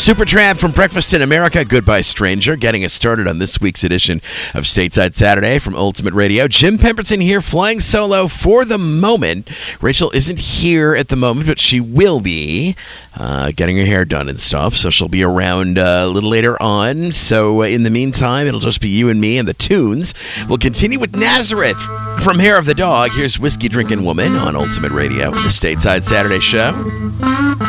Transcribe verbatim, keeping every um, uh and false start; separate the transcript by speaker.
Speaker 1: Supertramp from Breakfast in America, Goodbye Stranger, getting us started on this week's edition of Stateside Saturday from Ultimate Radio. Jim Pemberton here, flying solo for the moment. Rachel isn't here at the moment, but she will be uh, getting her hair done and stuff, so she'll be around uh, a little later on. So uh, in the meantime, it'll just be you and me and the tunes. We'll continue with Nazareth from Hair of the Dog. Here's Whiskey Drinking Woman on Ultimate Radio, the Stateside Saturday show.